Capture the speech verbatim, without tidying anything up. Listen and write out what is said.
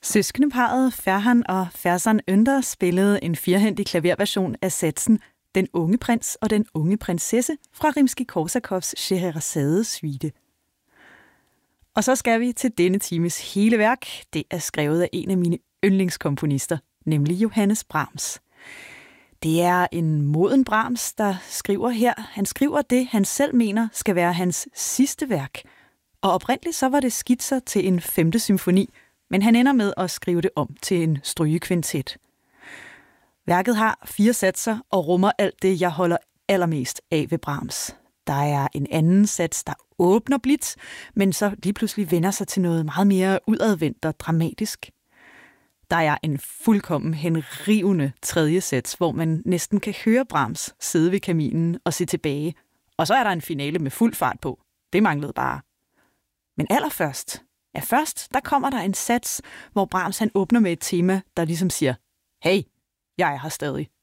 Søskendeparret Ferhan og Ferzan Önder spillede en firhændig klaverversion af satsen Den unge prins og den unge prinsesse fra Rimskij-Korsakovs Scheherazade-suite. Og så skal vi til denne times hele værk. Det er skrevet af en af mine yndlingskomponister, nemlig Johannes Brahms. Det er en moden Brahms, der skriver her. Han skriver det, han selv mener skal være hans sidste værk. Og oprindeligt så var det skitser til en femte symfoni, men han ender med at skrive det om til en strygekvintet. Værket har fire satser og rummer alt det, jeg holder allermest af ved Brahms. Der er en anden sats, der åbner blidt, men så lige pludselig vender sig til noget meget mere udadvendt og dramatisk. Der er en fuldkommen henrivende tredje sats, hvor man næsten kan høre Brahms sidde ved kaminen og se tilbage. Og så er der en finale med fuld fart på. Det manglede bare. Men allerførst, ja først, der kommer der en sats, hvor Brahms han åbner med et tema, der ligesom siger, hey, jeg er her stadig.